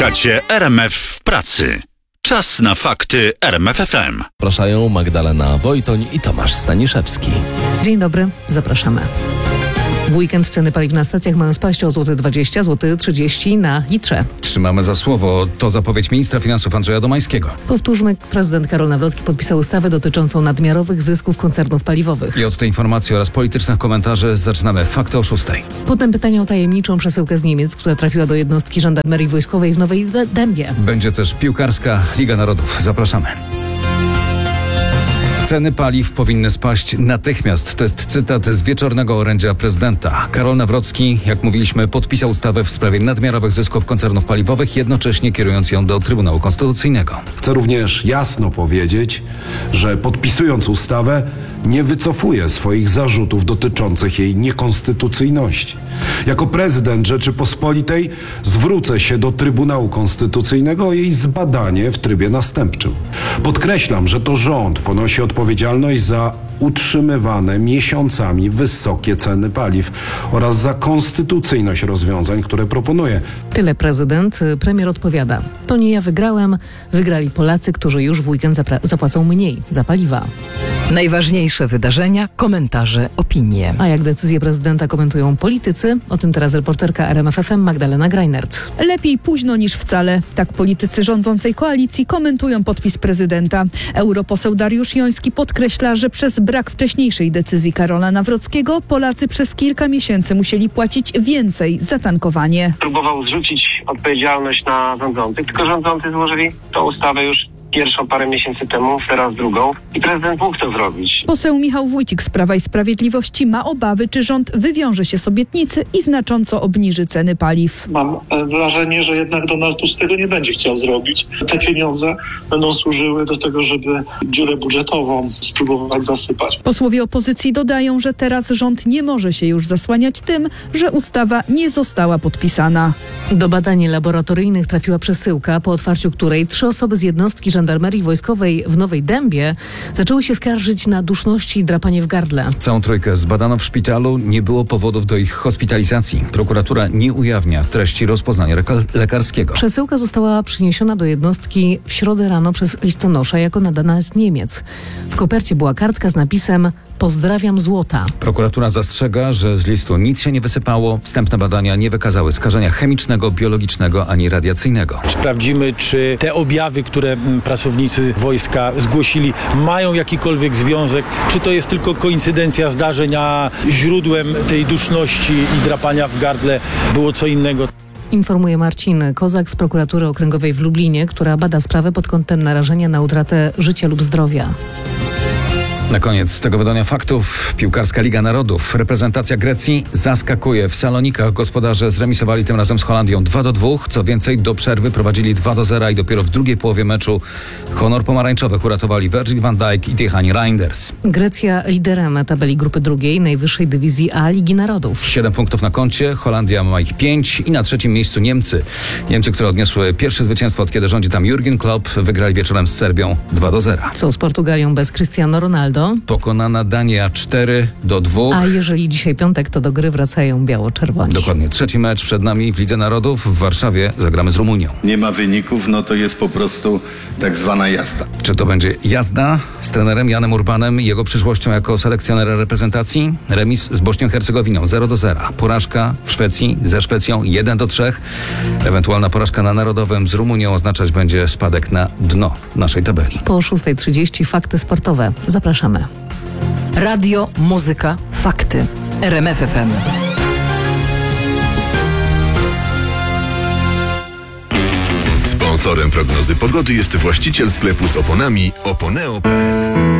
Słuchacie RMF w pracy. Czas na fakty RMF FM. Zapraszają Magdalena Wojtoń i Tomasz Staniszewski. Dzień dobry, zapraszamy. W weekend ceny paliw na stacjach mają spaść o złoty 20, złoty 30 na litrze. Trzymamy za słowo. To zapowiedź ministra finansów Andrzeja Domańskiego. Powtórzmy, prezydent Karol Nawrocki podpisał ustawę dotyczącą nadmiarowych zysków koncernów paliwowych. I od tej informacji oraz politycznych komentarzy zaczynamy fakty o 6. Potem pytanie o tajemniczą przesyłkę z Niemiec, która trafiła do jednostki żandarmerii wojskowej w Nowej Dębie. Będzie też piłkarska Liga Narodów. Zapraszamy. Ceny paliw powinny spaść natychmiast. To jest cytat z wieczornego orędzia prezydenta. Karol Nawrocki, jak mówiliśmy, podpisał ustawę w sprawie nadmiarowych zysków koncernów paliwowych, jednocześnie kierując ją do Trybunału Konstytucyjnego. Chcę również jasno powiedzieć, że podpisując ustawę nie wycofuję swoich zarzutów dotyczących jej niekonstytucyjności. Jako prezydent Rzeczypospolitej zwrócę się do Trybunału Konstytucyjnego o jej zbadanie w trybie następczym. Podkreślam, że to rząd ponosi odpowiedzialność za utrzymywane miesiącami wysokie ceny paliw oraz za konstytucyjność rozwiązań, które proponuje. Tyle prezydent. Premier odpowiada: to nie ja wygrałem, wygrali Polacy, którzy już w weekend zapłacą mniej za paliwa. Najważniejsze wydarzenia, komentarze, opinie. A jak decyzję prezydenta komentują politycy? O tym teraz reporterka RMF FM Magdalena Greinert. Lepiej późno niż wcale. Tak politycy rządzącej koalicji komentują podpis prezydenta. Europoseł Dariusz Joński podkreśla, że przez brak wcześniejszej decyzji Karola Nawrockiego Polacy przez kilka miesięcy musieli płacić więcej za tankowanie. Próbował zrzucić odpowiedzialność na rządzących, tylko rządzący złożyli tą ustawę już pierwszą parę miesięcy temu, teraz drugą i prezydent mógł to zrobić. Poseł Michał Wójcik z Prawa i Sprawiedliwości ma obawy, czy rząd wywiąże się z obietnicy i znacząco obniży ceny paliw. Mam wrażenie, że jednak Donald Tusk tego nie będzie chciał zrobić. Te pieniądze będą służyły do tego, żeby dziurę budżetową spróbować zasypać. Posłowie opozycji dodają, że teraz rząd nie może się już zasłaniać tym, że ustawa nie została podpisana. Do badań laboratoryjnych trafiła przesyłka, po otwarciu której 3 osoby z jednostki żandarmerii wojskowej w Nowej Dębie zaczęły się skarżyć na duszności i drapanie w gardle. Całą trójkę zbadano w szpitalu. Nie było powodów do ich hospitalizacji. Prokuratura nie ujawnia treści rozpoznania lekarskiego. Przesyłka została przyniesiona do jednostki w środę rano przez listonosza jako nadana z Niemiec. W kopercie była kartka z napisem: pozdrawiam złota. Prokuratura zastrzega, że z listu nic się nie wysypało. Wstępne badania nie wykazały skażenia chemicznego, biologicznego ani radiacyjnego. Sprawdzimy, czy te objawy, które pracownicy wojska zgłosili, mają jakikolwiek związek, czy to jest tylko koincydencja zdarzeń, a źródłem tej duszności i drapania w gardle było co innego. Informuje Marcin Kozak z prokuratury okręgowej w Lublinie, która bada sprawę pod kątem narażenia na utratę życia lub zdrowia. Na koniec tego wydania faktów piłkarska Liga Narodów. Reprezentacja Grecji zaskakuje. W Salonikach gospodarze zremisowali tym razem z Holandią 2-2. Co więcej, do przerwy prowadzili 2-0 i dopiero w drugiej połowie meczu honor pomarańczowych uratowali Virgil van Dijk i Tijani Reinders. Grecja liderem tabeli grupy drugiej, najwyższej dywizji A Ligi Narodów. 7 punktów na koncie, Holandia ma ich 5 i na trzecim miejscu Niemcy. Niemcy, które odniosły pierwsze zwycięstwo od kiedy rządzi tam Jurgen Klopp, wygrali wieczorem z Serbią 2-0. Co z Portugalią bez Cristiano Ronaldo? Pokonana Dania 4-2. A jeżeli dzisiaj piątek, to do gry wracają biało-czerwoni. Dokładnie. Trzeci mecz przed nami w Lidze Narodów. W Warszawie zagramy z Rumunią. Nie ma wyników, no to jest po prostu tak zwana jazda. Czy to będzie jazda z trenerem Janem Urbanem i jego przyszłością jako selekcjonera reprezentacji? Remis z Bośnią-Hercegowiną 0-0. Porażka w Szwecji ze Szwecją 1-3. Ewentualna porażka na Narodowym z Rumunią oznaczać będzie spadek na dno naszej tabeli. Po 6:30 fakty sportowe. Zapraszamy. Radio, muzyka, fakty. RMF FM. Sponsorem prognozy pogody jest właściciel sklepu z oponami Oponeo.pl.